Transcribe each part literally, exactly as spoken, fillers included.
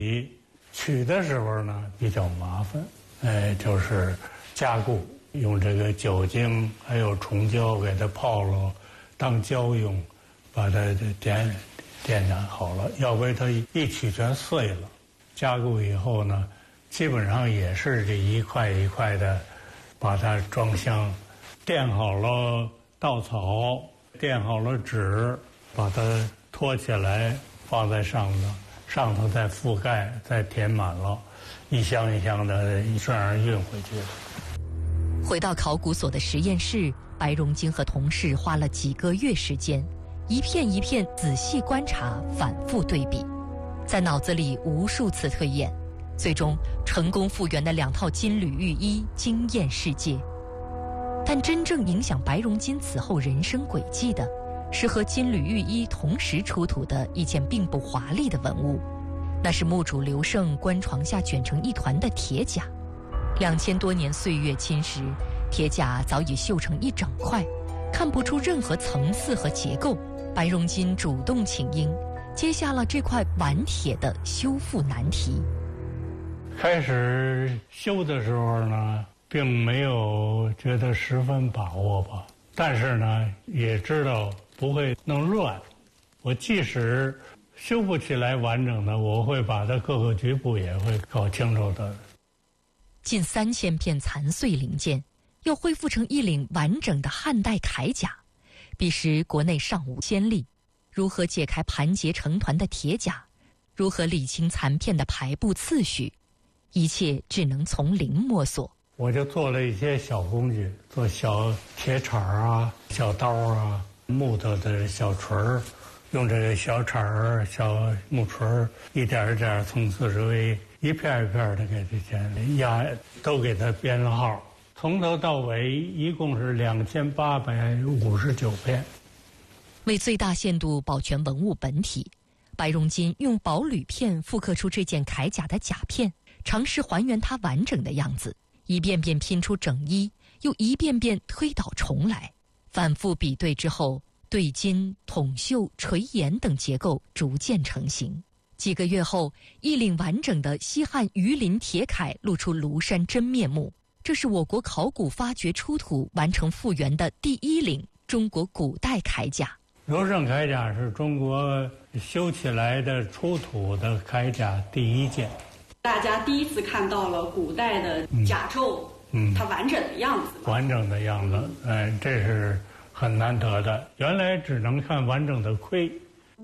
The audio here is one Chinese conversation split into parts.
你取的时候呢比较麻烦，哎，就是加固，用这个酒精还有虫胶给它泡了，当胶用，把它点点燃好了，要不然它一取全碎了。加固以后呢，基本上也是这一块一块的，把它装箱，垫好了稻草，垫好了纸，把它托起来放在上头，上头再覆盖，再填满了，一箱一箱的这样运回去。 回到考古所的实验室，白荣金和同事花了几个月时间，一片一片仔细观察，反复对比，在脑子里无数次推演，最终成功复原的两套金缕玉衣惊艳世界。但真正影响白荣金此后人生轨迹的，是和金缕玉衣同时出土的一件并不华丽的文物，那是墓主刘胜棺床下卷成一团的铁甲。两千多年岁月侵蚀，铁甲早已锈成一整块，看不出任何层次和结构。白荣金主动请缨，接下了这块顽铁的修复难题。 开始修的时候呢，并没有觉得十分把握吧，但是呢，也知道不会弄乱。我即使修不起来完整的，我会把它各个局部也会搞清楚的。 近三千片残碎零件，要恢复成一领完整的汉代铠甲，彼时国内尚无先例。如何解开盘结成团的铁甲，如何理清残片的排布次序，一切只能从零摸索。 我就做了一些小工具，做小铁铲啊、小刀啊、木头的小锤儿，用这个小铲儿、小木锤儿，一点一点从四周围一片一片的给这些压，都给它编了号，从头到尾一共是两千八百五十九片。 为最大限度保全文物本体，白荣金用薄铝片复刻出这件铠甲的甲片，尝试还原它完整的样子，一遍遍拼出整衣，又一遍遍推倒重来，反复比对之后，对金、筒绣、垂檐等结构逐渐成型。几个月后，一领完整的西汉鱼鳞铁铠露出庐山真面目。这是我国考古发掘出土完成复原的第一领中国古代铠甲。 刘胜铠甲是中国修起来的出土的铠甲第一件。 大家第一次看到了古代的甲胄，嗯，它完整的样子。 完整的样子，哎，这是很难得的。原来只能看完整的盔。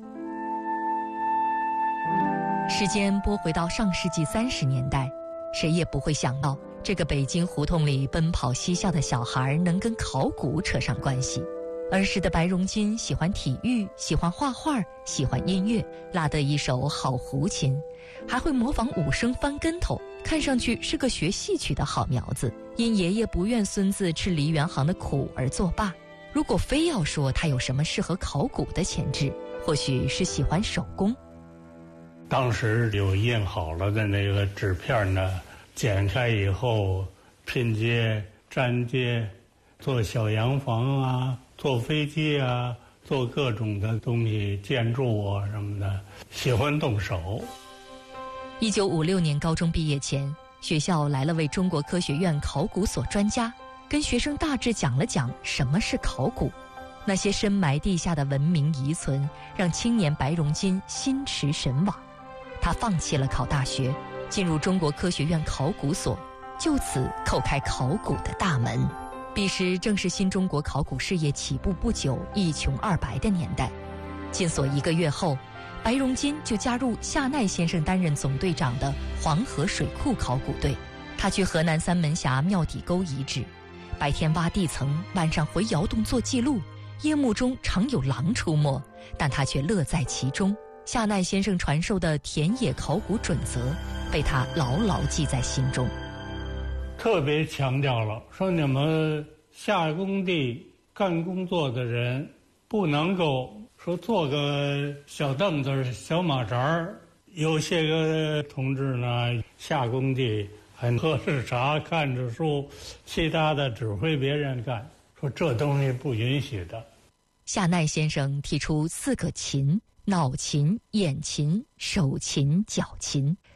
时间拨回到上世纪三十年代，谁也不会想到，这个北京胡同里奔跑嬉笑的小孩能跟考古扯上关系。儿时的白荣金喜欢体育，喜欢画画，喜欢音乐，拉得一手好胡琴，还会模仿武生翻跟头，看上去是个学戏曲的好苗子。因爷爷不愿孙子吃梨园行的苦而作罢。如果非要说他有什么适合考古的潜质，或许是喜欢手工。 当时有印好了的那个纸片呢，剪开以后拼接、粘接，做小洋房啊，坐飞机啊，做各种的东西，建筑啊什么的，喜欢动手。 一九五六年高中毕业前，学校来了位中国科学院考古所专家，跟学生大致讲了讲什么是考古。那些深埋地下的文明遗存，让青年白荣金心驰神往。他放弃了考大学，进入中国科学院考古所，就此叩开考古的大门。彼时正是新中国考古事业起步不久、一穷二白的年代。进所一个月后，白荣金就加入夏奈先生担任总队长的黄河水库考古队。他去河南三门峡庙底沟遗址，白天挖地层，晚上回窑洞做记录。夜幕中常有狼出没，但他却乐在其中。夏奈先生传授的田野考古准则被他牢牢记在心中， 特别强调了说，你们下工地干工作的人不能够说坐个小凳子、小马扎儿。有些个同志呢，下工地还喝着茶、看着书，其他的指挥别人干，说这东西不允许的。 夏奈先生提出四个勤： 脑琴、眼琴、手琴、脚琴。